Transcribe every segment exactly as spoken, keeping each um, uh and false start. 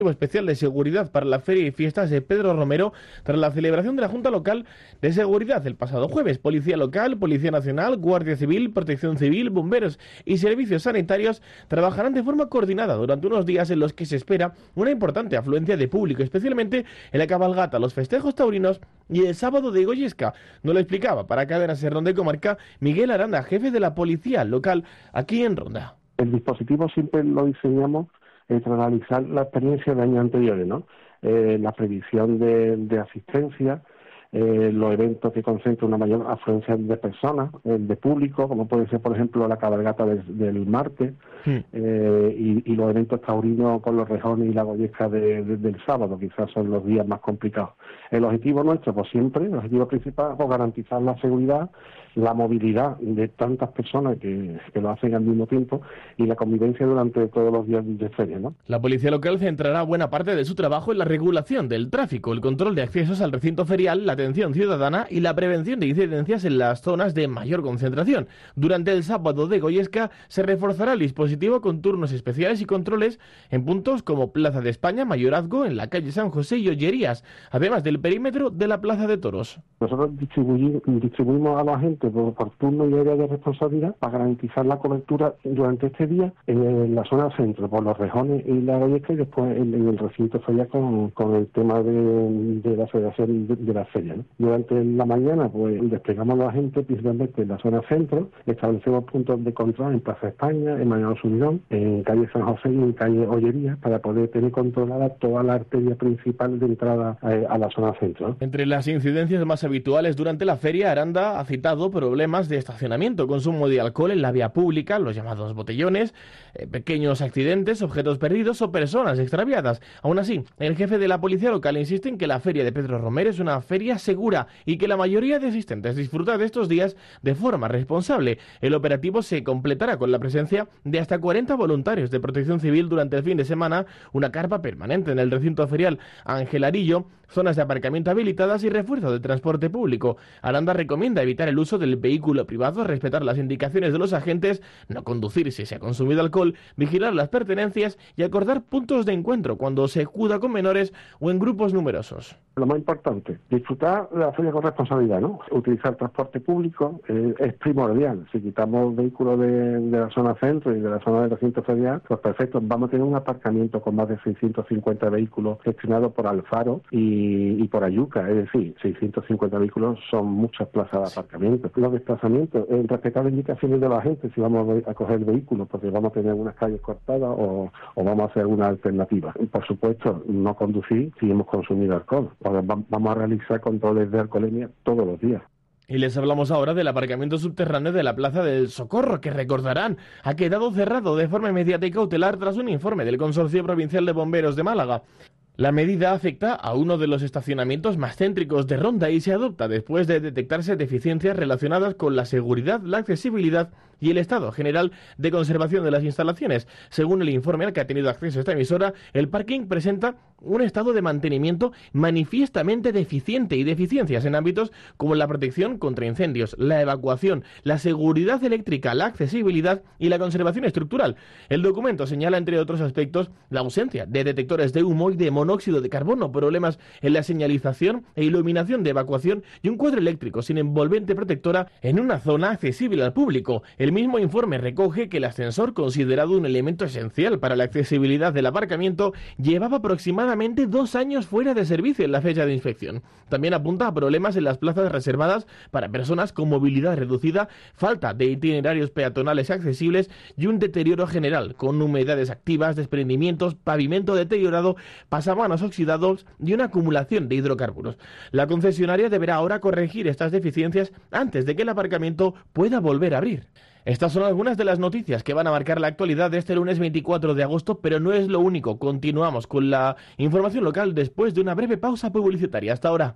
especial de seguridad para la Feria y Fiestas de Pedro Romero tras la celebración de la Junta Local de Seguridad el pasado jueves. Policía Local, Policía Nacional, Guardia Civil, Protección Civil, bomberos y servicios sanitarios trabajarán de forma coordinada durante unos días en los que se espera una importante afluencia de público, especialmente en la cabalgata, los festejos taurinos y el sábado de Goyesca. Nos lo explicaba para Cadena Ser de Comarca Miguel Aranda, jefe de la Policía Local aquí en Ronda. El dispositivo siempre lo diseñamos tras analizar la experiencia de años anteriores, ¿no? Eh, la previsión de, de asistencia, eh, los eventos que concentran una mayor afluencia de personas, eh, de público, como puede ser, por ejemplo, la cabalgata del, del martes, sí. eh, y, y los eventos taurinos con los rejones y la goyesca de, de, del sábado, quizás son los días más complicados. El objetivo nuestro, pues siempre, el objetivo principal es garantizar la seguridad, la movilidad de tantas personas que, que lo hacen al mismo tiempo y la convivencia durante todos los días de feria, ¿no? La Policía Local centrará buena parte de su trabajo en la regulación del tráfico, el control de accesos al recinto ferial, la atención ciudadana y la prevención de incidencias en las zonas de mayor concentración. Durante el sábado de Goyesca se reforzará el dispositivo con turnos especiales y controles en puntos como Plaza de España, Mayorazgo, en la calle San José y Ollerías, además del perímetro de la Plaza de Toros. Nosotros distribuimos, distribuimos a la gente por, por turno y área de responsabilidad para garantizar la cobertura durante este día en la zona centro, por los rejones y la goyesca, y después en, en el recinto ferial con, con el tema de, de la federación de, de la feria, ¿no? Durante la mañana pues desplegamos a la gente principalmente en la zona centro, establecemos puntos de control en Plaza España, en Manuel Subidón, en calle San José y en calle Ollería, para poder tener controlada toda la arteria principal de entrada a, a la zona centro, ¿no? Entre las incidencias más habituales durante la feria, Aranda ha citado problemas de estacionamiento, consumo de alcohol en la vía pública, los llamados botellones, eh, pequeños accidentes, objetos perdidos o personas extraviadas. Aún así, el jefe de la Policía Local insiste en que la feria de Pedro Romero es una feria segura y que la mayoría de asistentes disfruta de estos días de forma responsable. El operativo se completará con la presencia de hasta cuarenta voluntarios de Protección Civil durante el fin de semana, una carpa permanente en el recinto ferial Ángel Arillo, zonas de aparcamiento habilitadas y refuerzo del transporte público. Aranda recomienda evitar el uso del vehículo privado, respetar las indicaciones de los agentes, no conducir si se ha consumido alcohol, vigilar las pertenencias y acordar puntos de encuentro cuando se acuda con menores o en grupos numerosos. Lo más importante, disfrutar de la feria con responsabilidad, ¿no? Utilizar transporte público eh, es primordial. Si quitamos vehículos de, de la zona centro y de la zona del recinto ferial, pues perfecto, vamos a tener un aparcamiento con más de seiscientos cincuenta vehículos gestionados por Alfaro y, y por Ayuca, es decir, seiscientos cincuenta vehículos son muchas plazas de aparcamiento. Los desplazamientos, eh, respetar las indicaciones de la gente si vamos a coger vehículos, porque vamos a tener unas calles cortadas o, o vamos a hacer una alternativa. Por supuesto, no conducir si hemos consumido alcohol. Vamos a realizar controles de alcoholemia todos los días. Y les hablamos ahora del aparcamiento subterráneo de la Plaza del Socorro, que recordarán, ha quedado cerrado de forma inmediata y cautelar tras un informe del Consorcio Provincial de Bomberos de Málaga. La medida afecta a uno de los estacionamientos más céntricos de Ronda y se adopta después de detectarse deficiencias relacionadas con la seguridad, la accesibilidad y el estado general de conservación de las instalaciones. Según el informe al que ha tenido acceso esta emisora, el parking presenta un estado de mantenimiento manifiestamente deficiente y deficiencias en ámbitos como la protección contra incendios, la evacuación, la seguridad eléctrica, la accesibilidad y la conservación estructural. El documento señala, entre otros aspectos, la ausencia de detectores de humo y de monóxido de carbono, problemas en la señalización e iluminación de evacuación y un cuadro eléctrico sin envolvente protectora en una zona accesible al público. El mismo informe recoge que el ascensor, considerado un elemento esencial para la accesibilidad del aparcamiento, llevaba aproximadamente dos años fuera de servicio en la fecha de inspección. También apunta a problemas en las plazas reservadas para personas con movilidad reducida, falta de itinerarios peatonales accesibles y un deterioro general, con humedades activas, desprendimientos, pavimento deteriorado, pasamanos oxidados y una acumulación de hidrocarburos. La concesionaria deberá ahora corregir estas deficiencias antes de que el aparcamiento pueda volver a abrir. Estas son algunas de las noticias que van a marcar la actualidad de este lunes veinticuatro de agosto, pero no es lo único. Continuamos con la información local después de una breve pausa publicitaria. Hasta ahora.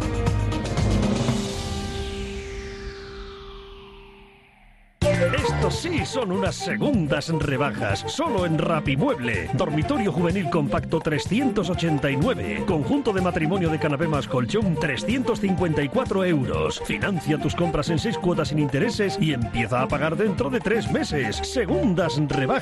Esto Sí, son unas segundas rebajas, solo en Rapimueble. Dormitorio juvenil compacto trescientos ochenta y nueve. Conjunto de matrimonio de canapé más colchón trescientos cincuenta y cuatro euros. Financia tus compras en seis cuotas sin intereses y empieza a pagar dentro de tres meses. Segundas rebajas.